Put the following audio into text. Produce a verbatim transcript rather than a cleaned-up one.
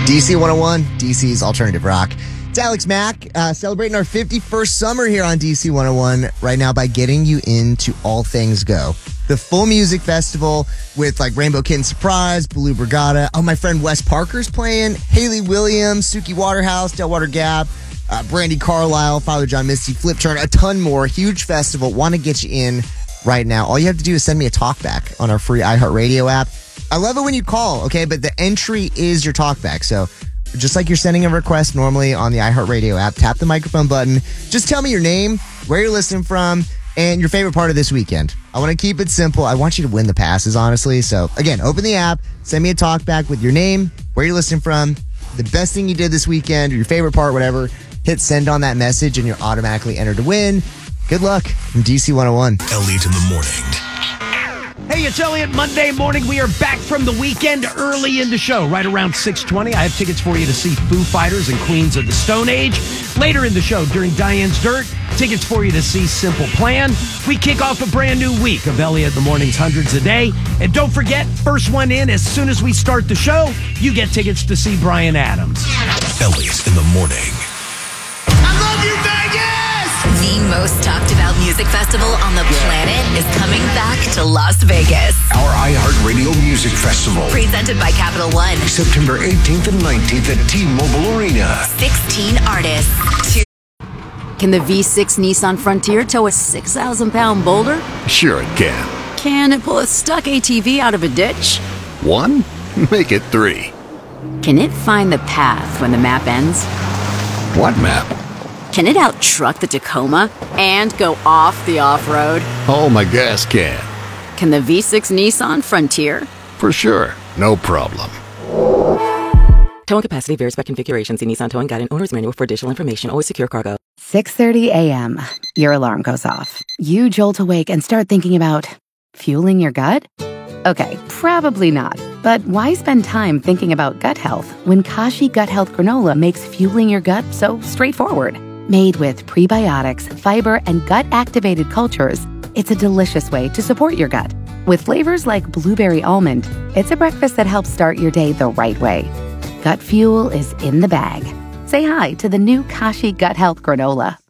D C one oh one, D C's alternative rock. It's Alex Mack, uh, celebrating our fifty-first summer here on D C one oh one right now by getting you into All Things Go. The full music festival with like Rainbow Kitten Surprise, Blue Brigada. Oh, my friend Wes Parker's playing. Haley Williams, Suki Waterhouse, Delwater Gap, uh, Brandy Carlisle, Father John Misty, Flip Turn, a ton more. Huge festival. Want to get you in right now. All you have to do is send me a talkback on our free iHeartRadio app. I love it when you call, okay? But the entry is your talkback. So just like you're sending a request normally on the iHeartRadio app, tap the microphone button. Just tell me your name, where you're listening from, and your favorite part of this weekend. I want to keep it simple. I want you to win the passes, honestly. So again, open the app, send me a talkback with your name, where you're listening from, the best thing you did this weekend, or your favorite part, whatever. Hit send on that message, and you're automatically entered to win. Good luck from D C one oh one. Elliot in the morning. Hey, it's Elliot. Monday morning. We are back from the weekend early in the show, right around six twenty. I have tickets for you to see Foo Fighters and Queens of the Stone Age. Later in the show, during Diane's Dirt, tickets for you to see Simple Plan. We kick off a brand new week of Elliot in the Morning's Hundreds a Day. And don't forget, first one in, as soon as we start the show, you get tickets to see Bryan Adams. Elliot in the morning. I love you, Vegas! The most talked about music festival on the planet is coming back to Las Vegas. Our iHeartRadio Music Festival. Presented by Capital One. September eighteenth and nineteenth at T-Mobile Arena. sixteen artists. Two- Can the V six Nissan Frontier tow a six thousand pound boulder? Sure it can. Can it pull a stuck A T V out of a ditch? One? Make it three. Can it find the path when the map ends? What map? Can it out-truck the Tacoma and go off the off-road? Oh, my gas can. Can the V six Nissan Frontier? For sure. No problem. Towing capacity varies by configuration. See Nissan Towing Guide and Owner's Manual for additional information. Always secure cargo. six thirty a.m. Your alarm goes off. You jolt awake and start thinking about fueling your gut? Okay, probably not. But why spend time thinking about gut health when Kashi Gut Health Granola makes fueling your gut so straightforward? Made with prebiotics, fiber, and gut-activated cultures, it's a delicious way to support your gut. With flavors like blueberry almond, it's a breakfast that helps start your day the right way. Gut fuel is in the bag. Say hi to the new Kashi Gut Health Granola.